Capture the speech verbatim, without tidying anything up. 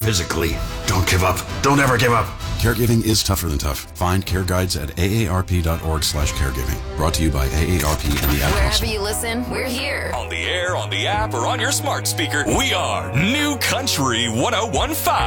physically. Don't give up. Don't ever give up. Caregiving is tougher than tough. Find care guides at aarp.org slash caregiving. Brought to you by A A R P and the Ad Wherever Council. you listen, we're here. On the air, on the app, or on your smart speaker, we are New Country ten fifteen.